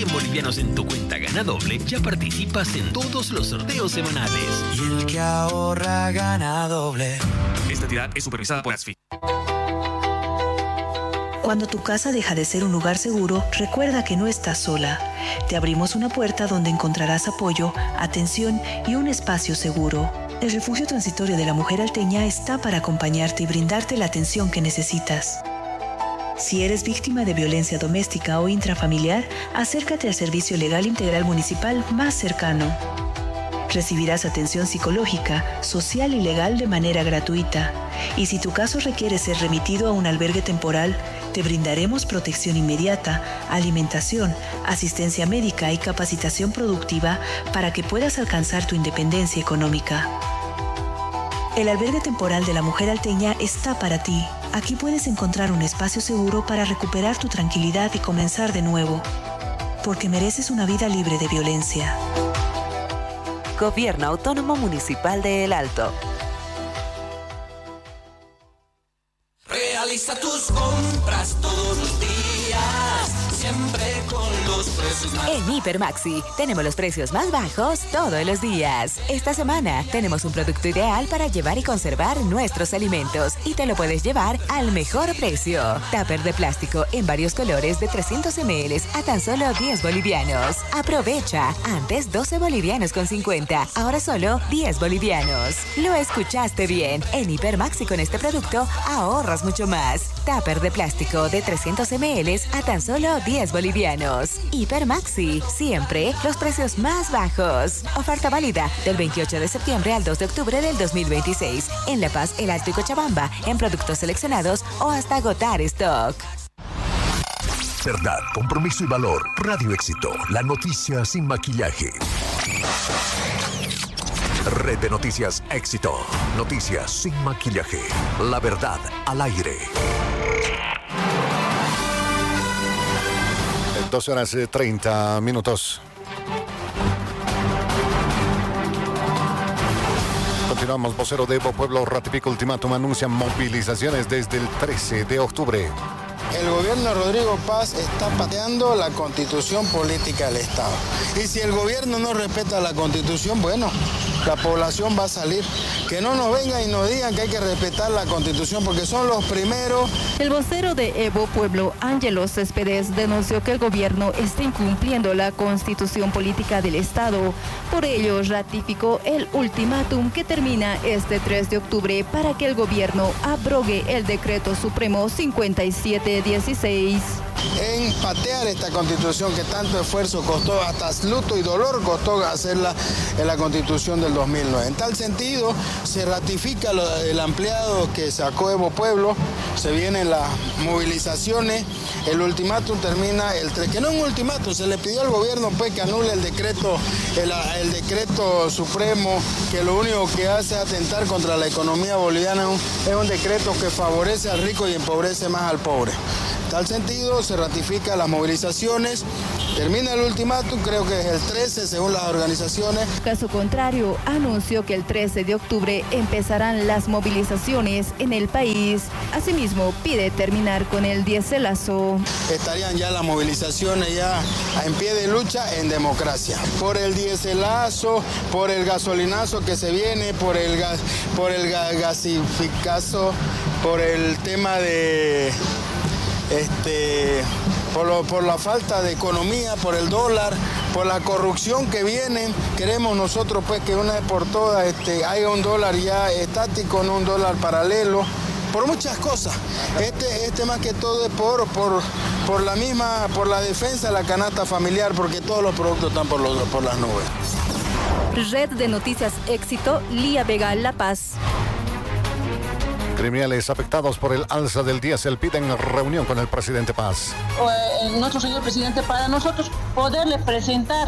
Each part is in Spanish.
100 bolivianos en tu cuenta Gana Doble, ya participas en todos los sorteos semanales. Y el que ahorra gana doble. Esta entidad es supervisada por ASFI. Cuando tu casa deja de ser un lugar seguro, recuerda que no estás sola. Te abrimos una puerta donde encontrarás apoyo, atención y un espacio seguro. El Refugio Transitorio de la Mujer Alteña está para acompañarte y brindarte la atención que necesitas. Si eres víctima de violencia doméstica o intrafamiliar, acércate al Servicio Legal Integral Municipal más cercano. Recibirás atención psicológica, social y legal de manera gratuita. Y si tu caso requiere ser remitido a un albergue temporal, te brindaremos protección inmediata, alimentación, asistencia médica y capacitación productiva para que puedas alcanzar tu independencia económica. El albergue temporal de la Mujer Alteña está para ti. Aquí puedes encontrar un espacio seguro para recuperar tu tranquilidad y comenzar de nuevo. Porque mereces una vida libre de violencia. Gobierno Autónomo Municipal de El Alto. Realiza tus compras todos los días, siempre con los precios más. En Hipermaxi tenemos los precios más bajos todos los días. Esta semana tenemos un producto ideal para llevar y conservar nuestros alimentos y te lo puedes llevar al mejor precio. Tupper de plástico en varios colores de 300 ml a tan solo 10 bolivianos. Aprovecha, antes 12 bolivianos con 50, ahora solo 10 bolivianos. Lo escuchaste bien, en Hipermaxi con este producto ahorras mucho más. Tupper de plástico de 300 ml a tan solo 10 bolivianos. Hipermaxi, siempre los precios más bajos. Oferta válida del 28 de septiembre al 2 de octubre del 2026. En La Paz, El Alto y Cochabamba, en productos seleccionados o hasta agotar stock. Verdad, compromiso y valor. Radio Éxito, la noticia sin maquillaje. Red de Noticias Éxito. Noticias sin maquillaje. La verdad al aire. 12 horas 30 minutos. Continuamos. Vocero de Evo Pueblo ratifica ultimátum, anuncia movilizaciones desde el 13 de octubre. El gobierno de Rodrigo Paz está pateando la constitución política del Estado. Y si el gobierno no respeta la constitución, bueno, la población va a salir. Que no nos vengan y nos digan que hay que respetar la constitución porque son los primeros. El vocero de Evo Pueblo, Ángelo Céspedes, denunció que el gobierno está incumpliendo la constitución política del Estado. Por ello, ratificó el ultimátum que termina este 3 de octubre para que el gobierno abrogue el decreto supremo 5716. En patear esta constitución que tanto esfuerzo costó, hasta luto y dolor costó hacerla en la constitución del 2009. En tal sentido, se ratifica el ampliado que sacó Evo Pueblo, se vienen las movilizaciones, el ultimátum termina el 3, que no es un ultimátum, se le pidió al gobierno pues que anule el decreto supremo, que lo único que hace es atentar contra la economía boliviana, es un decreto que favorece al rico y empobrece más al pobre. En tal sentido, se ratifica las movilizaciones, termina el ultimátum, creo que es el 13 según las organizaciones. Caso contrario, anunció que el 13 de octubre empezarán las movilizaciones en el país. Asimismo, pide terminar con el diéselazo. Estarían ya las movilizaciones ya en pie de lucha en democracia. Por el diéselazo, por el gasolinazo que se viene, por el gasificazo, por el tema de... por la falta de economía, por el dólar, por la corrupción que viene, queremos nosotros pues que una vez por todas haya un dólar ya estático, no un dólar paralelo, por muchas cosas. Más que todo es por la defensa de la canasta familiar, porque todos los productos están por las nubes. Red de Noticias Éxito, Lía Vega, La Paz. Criminales afectados por el alza del diésel piden reunión con el presidente Paz. Nuestro señor presidente, para nosotros poderle presentar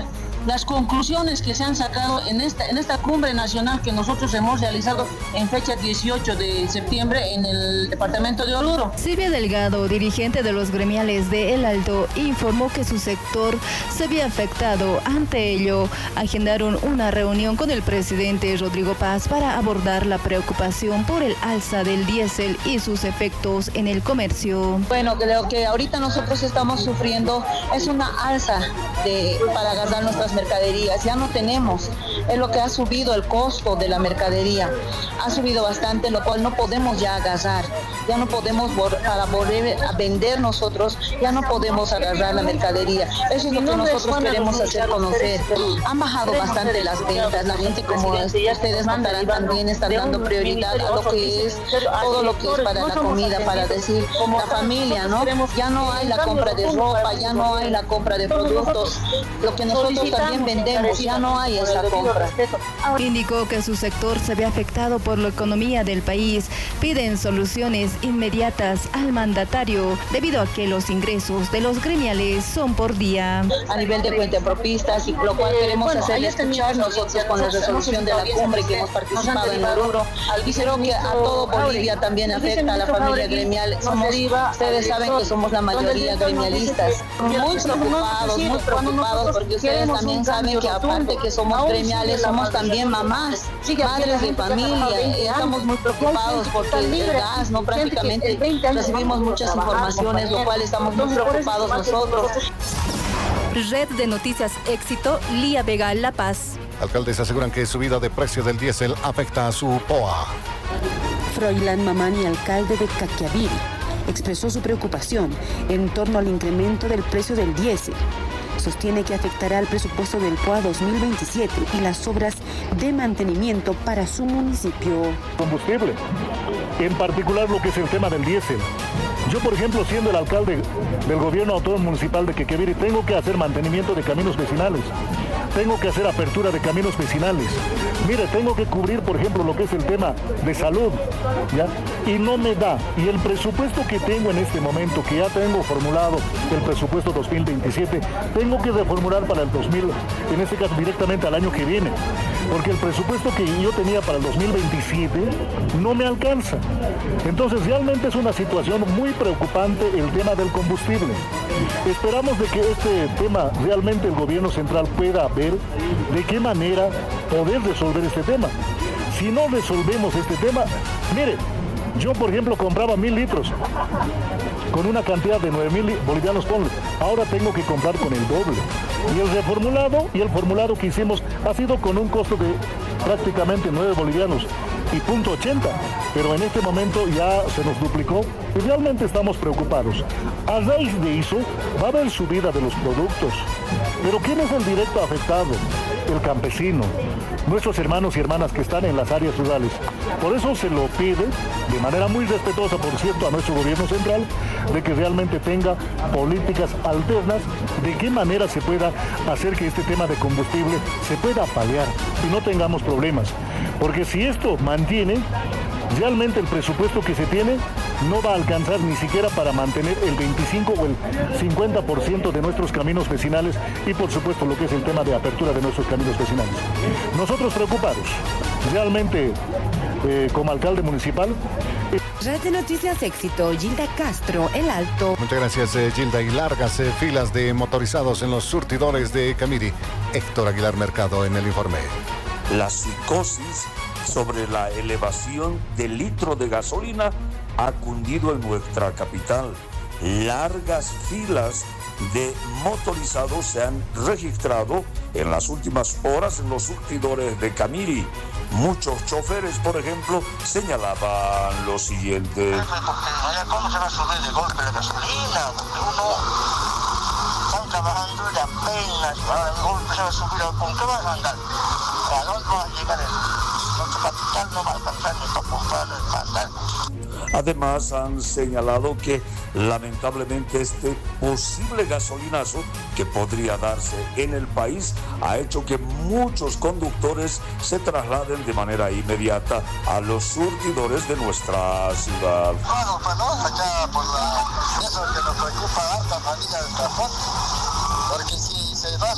las conclusiones que se han sacado en esta cumbre nacional que nosotros hemos realizado en fecha 18 de septiembre en el departamento de Oruro. Silvia Delgado, dirigente de los gremiales de El Alto, informó que su sector se había afectado. Ante ello, agendaron una reunión con el presidente Rodrigo Paz para abordar la preocupación por el alza del diésel y sus efectos en el comercio. Bueno, lo que ahorita nosotros estamos sufriendo es una alza para agarrar nuestras mercaderías. Ya no tenemos, es lo que ha subido el costo de la mercadería. Ha subido bastante, lo cual no podemos ya agarrar. Ya no podemos, para volver a vender nosotros, ya no podemos agarrar la mercadería. Eso es lo que nosotros queremos hacer conocer. Han bajado bastante las ventas. La gente, como ustedes notarán, también está dando prioridad a lo que es, todo lo que es para la comida, para decir, la familia, ¿no? Ya no hay la compra de ropa, ya no hay la compra de productos. Lo que nosotros también vendemos, ya no hay esa compra. Indicó que su sector se ve afectado por la economía del país. Piden soluciones inmediatas al mandatario debido a que los ingresos de los gremiales son por día. A nivel de cuentapropistas, y lo cual queremos hacer es escuchar nosotros con la resolución de la cumbre que hemos participado en Oruro. Y creo que a todo Bolivia también afecta a la familia gremial. Ustedes saben que somos la mayoría gremialistas. Muy preocupados porque ustedes también saben que aparte que somos gremiales, somos también mamás, madres de familia. Estamos muy preocupados porque el gas, no prácticamente recibimos muchas informaciones, lo cual estamos muy preocupados nosotros. Red de Noticias Éxito, Lía Vega, La Paz. Alcaldes aseguran que subida de precio del diésel afecta a su POA. Froilán Mamani, alcalde de Caquiaviri, expresó su preocupación en torno al incremento del precio del diésel. Sostiene que afectará al presupuesto del POA 2027 y las obras de mantenimiento para su municipio. Combustible, en particular lo que es el tema del diésel. Yo, por ejemplo, siendo el alcalde del gobierno autónomo municipal de Caquiaviri, tengo que hacer mantenimiento de caminos vecinales, tengo que hacer apertura de caminos vecinales. Mire, tengo que cubrir, por ejemplo, lo que es el tema de salud, ¿ya? Y no me da. Y el presupuesto que tengo en este momento, que ya tengo formulado el presupuesto 2027, tengo que reformular para el 2000, en este caso directamente al año que viene, porque el presupuesto que yo tenía para el 2027 no me alcanza. Entonces, realmente es una situación muy preocupante el tema del combustible. Esperamos de que este tema realmente el gobierno central pueda ver de qué manera poder resolver este tema. Si no resolvemos este tema, mire, yo por ejemplo compraba 1.000 litros con una cantidad de 9.000 bolivianos, ponle. Ahora tengo que comprar con el doble. Y el formulado que hicimos ha sido con un costo de prácticamente 9 bolivianos y .80, pero en este momento ya se nos duplicó y realmente estamos preocupados. A raíz de eso va a haber subida de los productos, pero ¿quién es el directo afectado? El campesino, nuestros hermanos y hermanas que están en las áreas rurales. Por eso se lo pide, de manera muy respetuosa, por cierto, a nuestro gobierno central, de que realmente tenga políticas alternas, de qué manera se pueda hacer que este tema de combustible se pueda paliar y no tengamos problemas. Porque si esto mantiene, realmente el presupuesto que se tiene no va a alcanzar ni siquiera para mantener el 25 o el 50% de nuestros caminos vecinales y por supuesto lo que es el tema de apertura de nuestros caminos vecinales. Nosotros preocupados, realmente como alcalde municipal. Red de Noticias Éxito, Gilda Castro, El Alto. Muchas gracias, Gilda. Y largas filas de motorizados en los surtidores de Camiri. Héctor Aguilar Mercado en el informe. La psicosis sobre la elevación del litro de gasolina ha cundido en nuestra capital. Largas filas de motorizados se han registrado en las últimas horas en los surtidores de Camiri. Muchos choferes, por ejemplo, señalaban lo siguiente. ¿Cómo se va a subir de golpe la gasolina? Están trabajando de apenas, ahora de golpe se va a subir. ¿Con qué van a andar? ¿A dónde va a llegar nuestro capital? No va a alcanzar ni para comprar el mandar. Además, han señalado que lamentablemente este posible gasolinazo que podría darse en el país ha hecho que muchos conductores se trasladen de manera inmediata a los surtidores de nuestra ciudad. Bueno, pues no, allá por eso es que nos preocupa a la familia del transporte, porque si se va a subir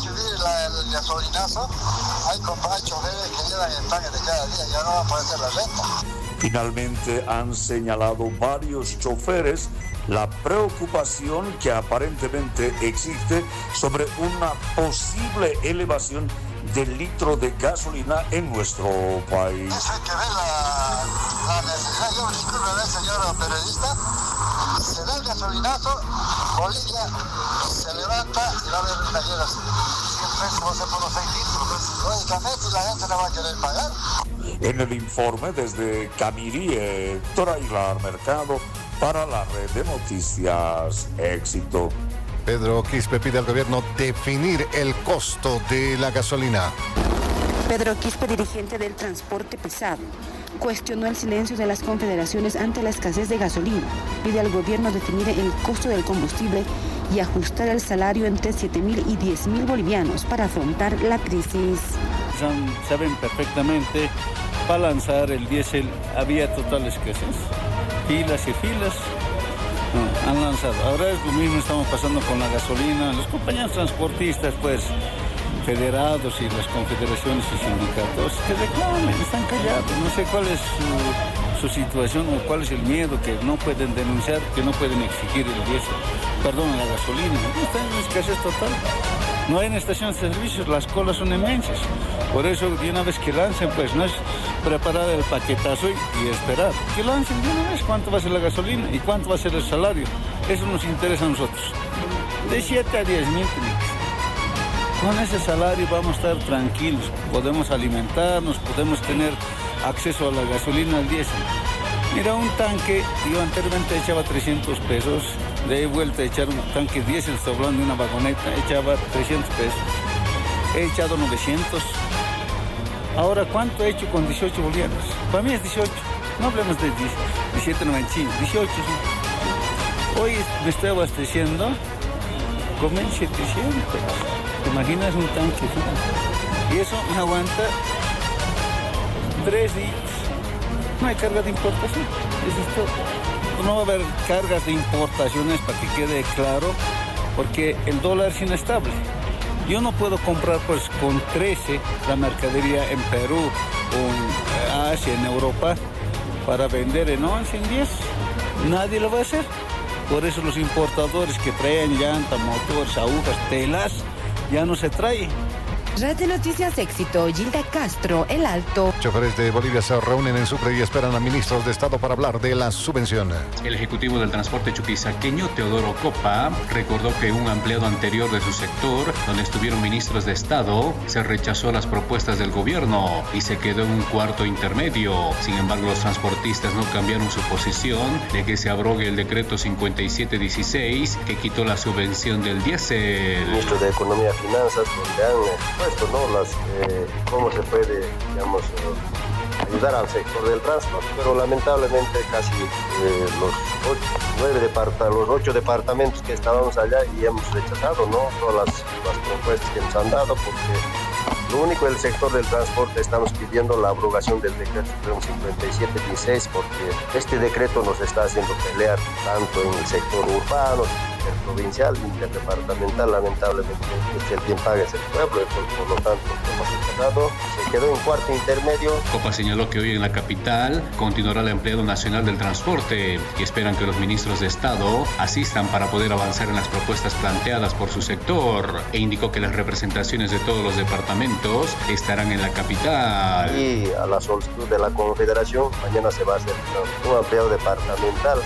el gasolinazo, hay choferes que llevan el pague de cada día, ya no va a poder hacer la renta. Finalmente han señalado varios choferes la preocupación que aparentemente existe sobre una posible elevación del litro de gasolina en nuestro país. Eso hay que ver la necesidad. Yo disculpe, señora periodista, se da el gasolinazo, Bolivia se levanta y va a haber una guerra. Si el precio va a ser por los 6 litros, lógicamente la gente no va a querer pagar. En el informe desde Camirí, Héctor Aguilar Mercado, para la red de noticias Éxito. Pedro Quispe pide al gobierno definir el costo de la gasolina. Pedro Quispe, dirigente del transporte pesado, cuestionó el silencio de las confederaciones ante la escasez de gasolina. Pide al gobierno definir el costo del combustible y ajustar el salario entre 7.000 y 10.000 bolivianos para afrontar la crisis. Saben perfectamente, para lanzar el diésel había total escasez, filas y filas. No, han lanzado. Ahora es lo mismo, estamos pasando con la gasolina. Los compañeros transportistas, pues, federados y las confederaciones y sindicatos que reclamen, están callados. No sé cuál es su situación o cuál es el miedo que no pueden denunciar, que no pueden exigir el diésel. Perdón, la gasolina. Está en escasez total. No hay en estaciones de servicios, las colas son inmensas. Por eso, de una vez que lancen, pues no es preparar el paquetazo y esperar. Que lancen de una vez cuánto va a ser la gasolina y cuánto va a ser el salario. Eso nos interesa a nosotros. De 7 a 10 mil. Con ese salario vamos a estar tranquilos. Podemos alimentarnos, podemos tener acceso a la gasolina, al diésel. Mira, un tanque, yo anteriormente echaba 300 pesos. De ahí vuelta a echar un tanque diésel, estoy hablando de una vagoneta, echaba 300 pesos. He echado 900. Ahora, ¿cuánto he hecho con 18 bolivianos? Para mí es 18. No hablemos de 17.95, 18. Hoy me estoy abasteciendo con 1.700. ¿Te imaginas un tanque? Y eso me aguanta 3 días. No hay carga de importación. Eso es todo. No va a haber cargas de importaciones, para que quede claro, porque el dólar es inestable. Yo no puedo comprar pues con 13 la mercadería en Perú o en Asia, en Europa, para vender en 11, en 10. Nadie lo va a hacer. Por eso los importadores que traen llanta, motores, agujas, telas, ya no se trae. Red de Noticias Éxito, Gilda Castro, El Alto. Choferes de Bolivia se reúnen en Sucre y esperan a ministros de Estado para hablar de la subvención. El ejecutivo del transporte chuquisaqueño, Teodoro Copa, recordó que un ampliado anterior de su sector, donde estuvieron ministros de Estado, se rechazó las propuestas del gobierno y se quedó en un cuarto intermedio. Sin embargo, los transportistas no cambiaron su posición de que se abrogue el decreto 5716 que quitó la subvención del diésel. Ministro de Economía y Finanzas, donde han puesto, ¿no?, cómo se puede, digamos, ayudar al sector del transporte, pero lamentablemente casi los 8 departamentos que estábamos allá y hemos rechazado, ¿no?, todas las propuestas que nos han dado, porque lo único del sector del transporte estamos pidiendo la abrogación del decreto 5716, porque este decreto nos está haciendo pelear tanto en el sector urbano, interprovincial, interdepartamental. Lamentablemente el quien paga es el pueblo, por lo tanto hemos rechazado. Se quedó en cuarto intermedio. Copa señaló que hoy en la capital continuará el empleado nacional del transporte y esperan que los ministros de Estado asistan para poder avanzar en las propuestas planteadas por su sector, e indicó que las representaciones de todos los departamentos estarán en la capital. Y a la solicitud de la Confederación, mañana se va a hacer un ampliado departamental